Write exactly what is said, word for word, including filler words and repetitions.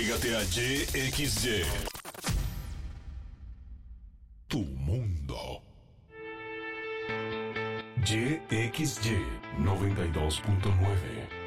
Entrégate a Y X Y. Tu mundo. Y X Y noventa y dos punto nueve.